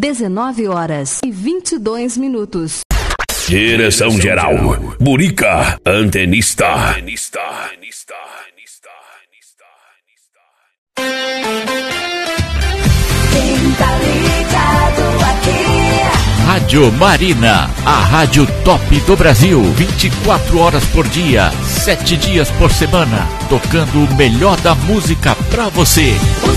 19h22. Direção geral, Burica, antenista. Quem tá ligado aqui? Rádio Marina, a rádio top do Brasil, 24 horas por dia, 7 dias por semana, tocando o melhor da música pra você. Os